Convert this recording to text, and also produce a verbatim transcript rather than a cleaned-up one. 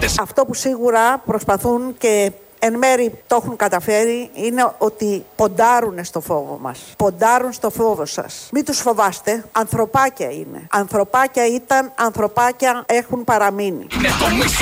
πολίτες. Αυτό που σίγουρα προσπαθούν και εν μέρει το έχουν καταφέρει είναι ότι ποντάρουν στο φόβο μας. Ποντάρουν στο φόβο σας. Μην τους φοβάστε. Ανθρωπάκια είναι. Ανθρωπάκια ήταν, ανθρωπάκια έχουν παραμείνει.